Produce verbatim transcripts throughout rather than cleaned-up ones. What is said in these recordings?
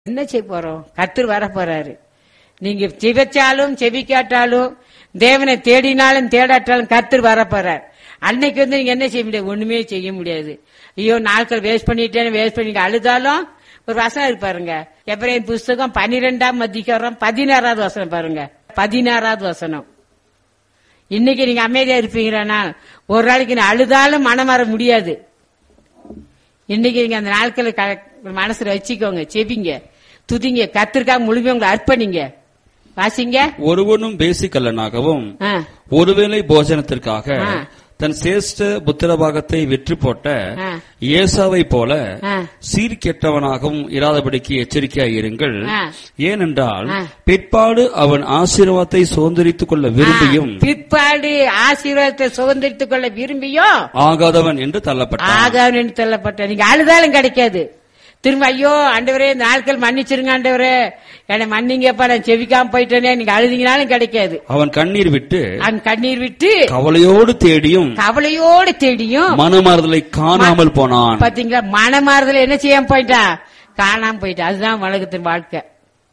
என்ன செய்ய போறோம்? கர்த்தர் வர போறாரு. நீங்க ஜெபிச்சாலும் ஜெபிக்காட்டாலும் தேவனை தேடினாலும் தேடாட்டாலும் கர்த்தர் வர போறார். அன்னைக்கு வந்து நீங்க என்ன செய்ய முடியாது? ஒண்ணுமே செய்ய முடியாது. ஐயோ நாட்கள் வேஸ்ட் பண்ணிட்டேன்னு வேஸ்ட் பண்ணிட்டு அழுதாலும் ஒரு வசனம் இருக்கு பாருங்க. எபிரேயர் புஸ்தகம் பன்னிரெண்டாம் அதிகாரம் பதினாறாவது வசனம் பாருங்க. பதினாறாவது வசனம். இன்னைக்கு நீங்க அமைதியா இருப்பீங்கன்னா ஒரு நாளைக்கு நீ அழுதாலும் மனம் வர முடியாது. இன்னைக்கு நீங்க அந்த நாட்களை மனசுல வச்சுக்கோங்க, செபிங்க, துதிங்க, கர்த்தருக்காக முழுமையா உங்களை அர்ப்பணிங்க. வாசிங்க. ஒருவனும் பேசிக்கல்லனாகவும் ஒருவேளை போஜனத்திற்காக தன் சிரேஷ்ட புத்திரபாகத்தை விற்று போட்ட ஏசாவை போல சீர்கெட்டவனாகவும் இராதபடிக்கு எச்சரிக்கையாய் இருங்கள். ஏனென்றால் பிற்பாடு அவன் ஆசீர்வாதத்தை சுதந்திரித்துக் கொள்ள விரும்பியும் பிற்பாடு ஆசீர்வாதத்தை சுதந்திரித்துக் கொள்ள விரும்பியும் ஆகாதவன் என்று தள்ளப்பட்டான். ஆகாதவன் என்று தள்ளப்பட்ட. நீங்க அழுதாலும் கிடைக்காது. திரும்ப ஐயோ ஆண்டவரே இந்த நாட்கள் மன்னிச்சிருங்க ஆண்டவரே, என்னை மன்னிங்கப்பா நான் செவிக்காம போயிட்டேனே, நீங்க அழுதிங்கனாலும் கிடைக்காது. அவன் கண்ணீர் விட்டு அவன் கண்ணீர் விட்டு கவலையோடு தேடியும் கவலையோடு தேடியும் மனமாறுதலை காணாமல் போனான். பாத்தீங்களா? மனமாறுதலை என்ன செய்யாம போயிட்டா? காணாம போயிட்டா. அதுதான் உலகத்தின் வாழ்க்கை.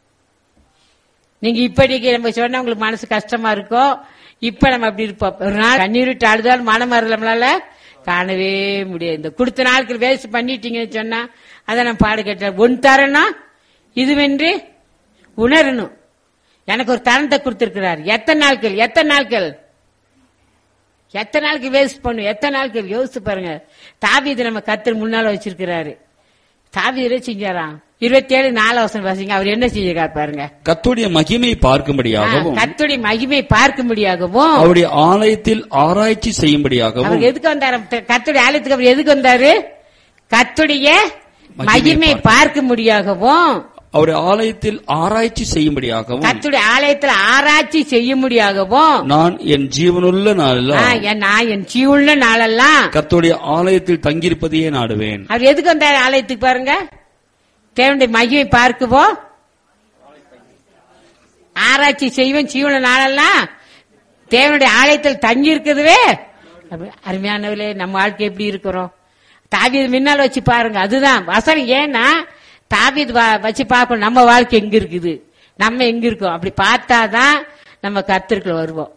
நீங்க இப்படிக்கு நம்ம சொன்னா உங்களுக்கு மனசு கஷ்டமா இருக்கும். இப்ப நம்ம அப்படி இருப்போம். ஒரு நாள் கண்ணீர் விட்டு அழுதாலும் மனமாறுதல் நம்மளால காணவே முடியாது. இந்த கொடுத்த நாட்கள் வேஸ்ட் பண்ணிட்டீங்கன்னு சொன்னா அதை நான் பாடு கேட்ட ஒன் தரணும் இதுவென்று உணரணும். எனக்கு ஒரு தரத்தை கொடுத்திருக்கிறார். எத்தனை நாட்கள் எத்தனை நாட்கள் எத்தனை நாளுக்கு வேஸ்ட் பண்ணும்? எத்தனை நாட்கள் யோசிச்சு பாருங்க. தாவீது நம்ம கர்த்தர் முன்னால வச்சிருக்கிறாரு. தாவீது செஞ்சாராம். இருபத்தி ஏழு நாலு வருஷம் வாசிங்க. அவர் என்ன செஞ்சிருக்காரு பாருங்க. கர்த்தருடைய மகிமை பார்க்கும்படியாகவும் கர்த்தருடைய மகிமை பார்க்கும்படியாகவும் அவருடைய ஆலயத்தில் ஆராய்ச்சி செய்யும்படியாகவும். அவர் எதுக்கு வந்தாரு? கர்த்தருடைய ஆலயத்துக்கு அவர் எதுக்கு வந்தாரு? கர்த்தருடைய மகிமை பார்க்கும்படியாகவும் அவருடைய ஆலயத்தில் ஆராய்ச்சி செய்யும்படியாகவும் கர்த்தருடைய ஆலயத்தில் ஆராய்ச்சி செய்யும்படியாகவும் நான் என் ஜீவனுள்ள நாளெல்லாம் நான் என் ஜீவனுள்ள நாளெல்லாம் கர்த்தருடைய ஆலயத்தில் தங்கியிருப்பதையே நாடுவேன். அவர் எதுக்கு வந்தாரு ஆலயத்துக்கு பாருங்க? தேவனுடைய மகிமை பார்க்குவோம், ஆராய்ச்சி செய்வேன், ஜீவன நாளெல்லாம் தேவனுடைய ஆலயத்தில் தங்கி இருக்குதுவே. அருமையானவர்களே, நம்ம வாழ்க்கை எப்படி இருக்கிறோம்? தாவீது முன்னால் வச்சு பாருங்க. அதுதான் வசனம். ஏன்னா தாவீது வச்சு பார்க்கணும் நம்ம வாழ்க்கை எங்க இருக்குது, நம்ம எங்க இருக்கோம். அப்படி பார்த்தாதான் நம்ம கர்த்தருக்கு வருவோம்.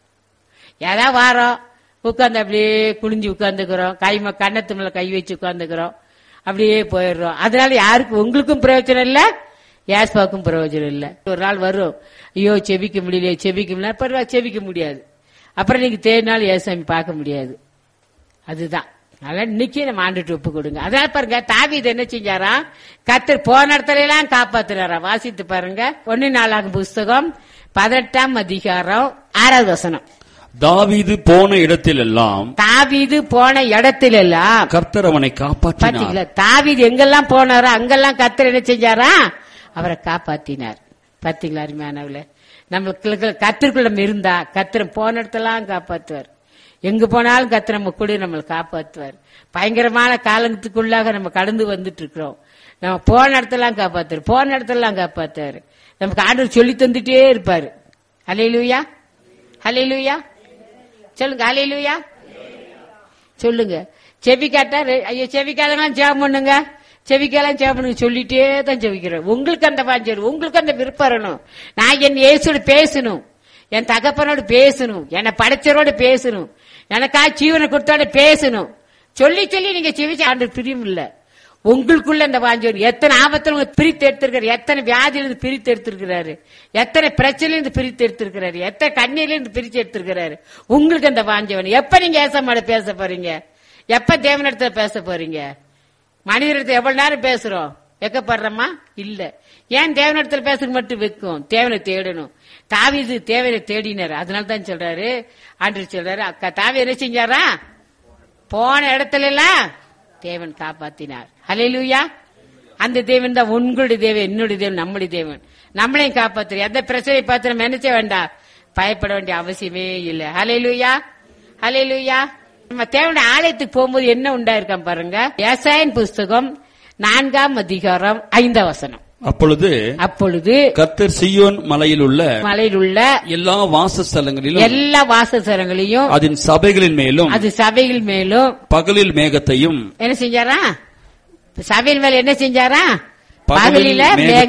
ஏதாவது வாரம் உட்கார்ந்து அப்படியே குனிஞ்சு உட்கார்ந்துக்கிறோம், கை கண்ணத்து மேல கை வச்சு உட்கார்ந்துக்கிறோம், அப்படியே போயிடுறோம். அதனால யாருக்கும் உங்களுக்கும் பிரயோஜனம் இல்ல, ஏஸ்பாவுக்கும் பிரயோஜனம் இல்ல. ஒரு நாள் வரும், ஐயோ செபிக்க முடியல செபிக்க முடியல பரவாயில்ல, செபிக்க முடியாது. அப்புறம் நீங்க தேடினாலும் ஏசாமி பார்க்க முடியாது. அதுதான். அதனால இன்னைக்கு நம்ம ஆண்டுட்டு ஒப்பு கொடுங்க. அதனால பாருங்க, தாவீது என்ன செஞ்சாரா? கர்த்தர் போன இடத்துல எல்லாம் காப்பாத்துறாரா. வாசித்து பாருங்க. ஒன்னு நாளாகும் புஸ்தகம் பதினெட்டாம் அதிகாரம் ஆறாவது வசனம். தாவீது போன இடத்திலெல்லாம் தாவீது போன இடத்திலெல்லாம் கர்த்தர் அவனை காப்பாற்றினார். தாவீது எங்கெல்லாம் போனாரோ அங்கெல்லாம் கர்த்தர் என்ன செஞ்சாரா? அவரை காப்பாத்தினார். பாத்தீங்களா அருமையானவர்களே, நம்மளுக்கு கர்த்தருக்குள்ள நம்ம இருந்தா கர்த்தர் போன இடத்தெல்லாம் காப்பாற்றுவார். எங்க போனாலும் கர்த்தர் நம்ம கூட நம்மளை காப்பாற்றுவார். பயங்கரமான காலத்துக்குள்ளாக நம்ம கடந்து வந்துட்டு இருக்கிறோம். நம்ம போன இடத்தெல்லாம் காப்பாத்துவார், போன இடத்தெல்லாம் காப்பாத்துவார். நமக்கு ஆண்டவர் சொல்லி தந்துட்டே இருப்பாரு. ஹல்லேலூயா, ஹல்லேலூயா சொல்லுங்க, ஹல்லேலூயா சொல்லுங்க. செவிக்காட்டா ஐயோ செவிக்காதெல்லாம் ஜெபம் பண்ணுங்க, செவிக்காலாம் ஜெபம் பண்ணுங்க சொல்லிட்டே தான் செவிக்கிறோம். உங்களுக்கு அந்த பாஞ்சல், உங்களுக்கு அந்த விருப்பம் வரணும். நான் என் இயேசுவோடு பேசணும், என் தகப்பனோடு பேசணும், என்னை படைச்சரோடு பேசணும், எனக்கா ஜீவனை கொடுத்தோட பேசணும். சொல்லி சொல்லி நீங்க செவிச்சு ஆண்டவர் பிரியும் இல்ல. உங்களுக்குள்ள அந்த வாஞ்சோர் எத்தனை ஆபத்துல உங்களுக்கு பிரித்து எடுத்திருக்காரு, எத்தனை வியாதியிலிருந்து பிரித்து எடுத்திருக்கிறாரு, எத்தனை பிரச்சனையிலிருந்து பிரித்து எடுத்திருக்கிறாரு, எத்தனை கண்ணீர்லிருந்து பிரித்து எடுத்திருக்கிறாரு. உங்களுக்கு அந்த வாஞ்சவன். எப்ப நீங்க ஏசமாட பேச போறீங்க? எப்ப தேவனிடத்துல பேச போறீங்க? மனிதனிடத்துல எவ்வளவு நேரம் பேசுறோம்? வெக்கப்படுறோமா? இல்ல. ஏன் தேவனிடத்துல பேசுறது மட்டும் வைக்கும்? தேவனை தேடணும். தாவீது தேவனை தேடினார். அதனால தான் சொல்றாரு, ஆண்டவர் சொல்றாரு, அக்கா தாவீது என்ன செஞ்சாரா? போன இடத்துல எல்லாம் தேவன் காப்பாத்தினார். ஹல்லேலூயா. அந்த தேவன் தான் உங்களுடைய தேவன், என்னுடைய தேவன், நம்முடைய தேவன். நம்மளையும் காப்பாத்துற எந்த பிரச்சனை பார்த்து நம்ம நினைச்ச வேண்டாம், பயப்பட வேண்டிய அவசியமே இல்லை. ஹல்லேலூயா, ஹல்லேலூயா. நம்ம தேவனுடைய ஆலயத்துக்கு போகும்போது என்ன உண்டாயிருக்கான் பாருங்க. ஏசாயின் புஸ்தகம் நான்காம் அதிகாரம் ஐந்தாம் வசனம். அப்பொழுது அப்பொழுது கர்த்தர் சீயோன் மலையில் உள்ள மலையில் உள்ள எல்லா வாசஸ்தலங்களிலும் எல்லா வாசஸ்தலங்களையும் அதன் சபைகளின் மேலும் அது சபைகள் மேலும் பகலில் மேகத்தையும் என்ன செஞ்சாரா? சபையின் மேல என்ன செஞ்சாரா? பகலில மேக